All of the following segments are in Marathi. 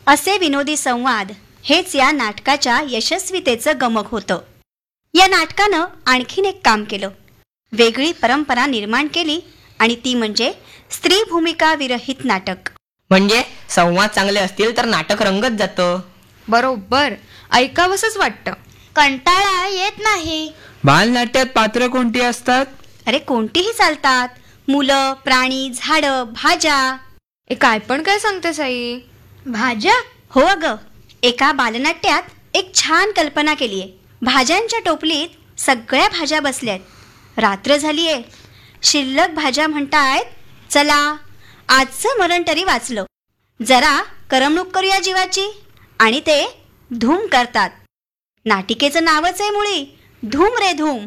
असे विनोदी संवाद हेच या नाटकाच्या यशस्वीतेचं गमक होतं. या नाटकानं आणखीन एक काम केलं, वेगळी परंपरा निर्माण केली आणि ती म्हणजे स्त्री भूमिका विरहित नाटक. म्हणजे संवाद चांगले असतील तर नाटक रंगत जातं. बरोबर, ऐकावंसच वाटतं, कंटाळा येत नाही. बालनाट्यात पात्र कोणती असतात? अरे कोणतीही चालतात, मुलं, प्राणी, झाडं, भाज्या. काय पण काय सांगते साई? भाज्या? हो अगं, एका बालनाट्यात एक छान कल्पना केलीये. भाज्यांच्या टोपलीत सगळ्या भाज्या बसल्यात. रात्र झालीये, शिल्लक भाज्या म्हणतायत, चला आजचं मरण तरी वाचलं, जरा करमणूक करूया जीवाची. आणि ते धूम करतात. नाटिकेचं नावच आहे मुळी धूम रे धूम.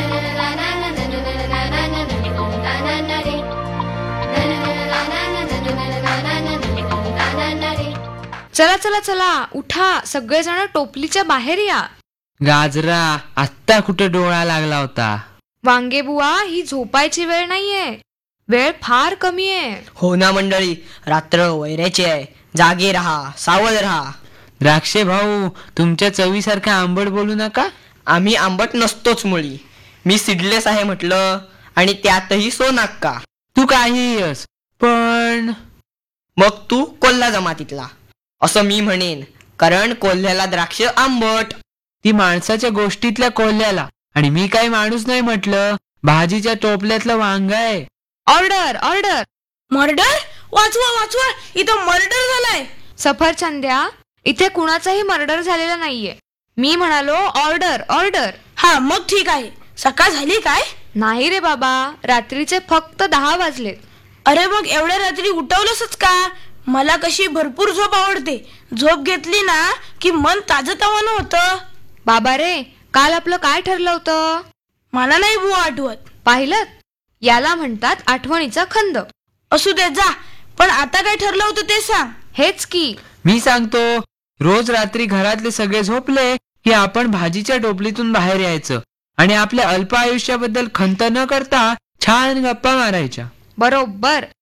चला चला चला, उठा सगळेजण, टोपलीच्या बाहेर या. गाजरा, आत्ता कुठे डोळा लागला होता? वांगे बुवा, ही झोपायची वेळ नाहीये, वेळ फार कमी आहे. हो ना मंडळी, रात्र वैराची आहे, जागे राहा, सावध राहा. द्राक्षे भाऊ, तुमच्या चवीसारखं आंबट बोलू नका. आम्ही आंबट नसतोच मुळी. मी सिडलेस आहे म्हटलं, आणि त्यातही सोनाक्का. तू काही आहेस, पण मग तू कोल्हा जमातीतला असं मी म्हणेन, कारण कोल्ह्याला द्राक्ष आंबट. ती माणसाच्या गोष्टीतल्या कोल्ह्याला, आणि मी काही माणूस नाही म्हटलं, भाजीच्या टोपल्यातलं वांग आहे. Order order. मर्डर? वाचवा वाचवा, इथं मर्डर झालाय. सफरचंद्या, इथे कुणाचाही मर्डर झालेला नाहीये. मी म्हणालो ऑर्डर ऑर्डर. हा मग ठीक आहे. सकाळ झाली काय? नाही रे बाबा, रात्रीचे फक्त 10 वाजले. अरे मग एवढ्या रात्री उठवलंसच का? मला कशी भरपूर झोप आवडते. झोप घेतली ना की मन ताजतवानं होतं. बाबा रे, काल आपलं काय ठरलं होतं? मला नाही बुवा आठवत. पाहिलं, याला म्हणतात आठवणीचा खंद. असू दे जा, पण आता काय ठरलं होतं ते सांग. हेच की, मी सांगतो, रोज रात्री घरातले सगळे झोपले की आपण भाजीच्या टोपलीतून बाहेर यायचं आणि आपल्या अल्प आयुष्याबद्दल खंत न करता छान गप्पा मारायच्या. बरोबर.